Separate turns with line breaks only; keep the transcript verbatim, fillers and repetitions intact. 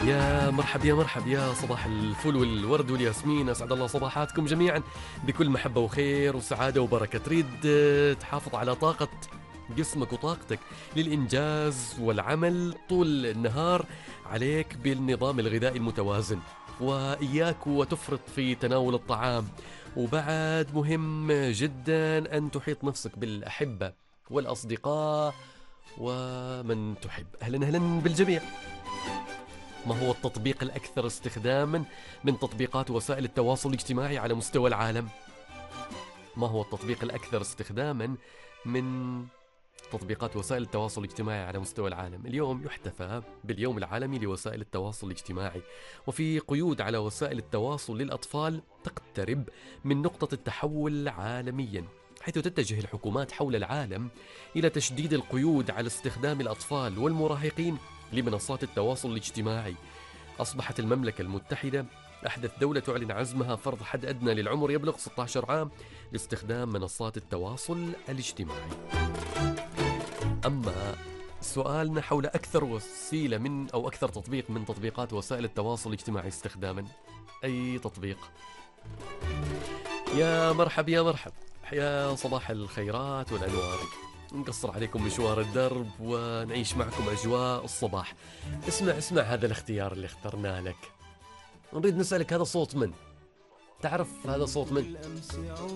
يا مرحب يا مرحب يا صباح الفل والورد والياسمين، أسعد الله صباحاتكم جميعا بكل محبة وخير وسعادة وبركة. تريد آه، تحافظ على طاقة جسمك وطاقتك للإنجاز والعمل طول النهار، عليك بالنظام الغذائي المتوازن، وإياك وتفرط في تناول الطعام. وبعد مهم جدا أن تحيط نفسك بالأحبة والأصدقاء ومن تحب. أهلا أهلا بالجميع. ما هو التطبيق الأكثر استخداما من تطبيقات وسائل التواصل الاجتماعي على مستوى العالم؟ ما هو التطبيق الأكثر استخداما من تطبيقات وسائل التواصل الاجتماعي على مستوى العالم؟ اليوم يحتفى باليوم العالمي لوسائل التواصل الاجتماعي، وفي قيود على وسائل التواصل للأطفال تقترب من نقطة التحول عالميا، حيث تتجه الحكومات حول العالم إلى تشديد القيود على استخدام الأطفال والمراهقين لمنصات التواصل الاجتماعي. أصبحت المملكة المتحدة أحدث دولة تعلن عزمها فرض حد أدنى للعمر يبلغ ستة عشر عام لاستخدام منصات التواصل الاجتماعي. أما سؤالنا حول أكثر وسيلة من أو أكثر تطبيق من تطبيقات وسائل التواصل الاجتماعي استخداما، أي تطبيق؟ يا مرحب يا مرحب، يا صباح الخيرات والأنوار. نقصر عليكم مشوار الدرب ونعيش معكم أجواء الصباح. اسمع اسمع هذا الاختيار اللي اخترناه لك. نريد نسألك، هذا صوت من؟ تعرف هذا صوت من؟